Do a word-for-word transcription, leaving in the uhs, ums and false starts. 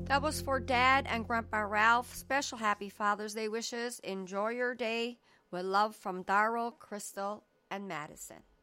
That was for Dad and Grandpa Ralph. Special happy Father's Day wishes. Enjoy your day with love from Darryl, Crystal, and Madison.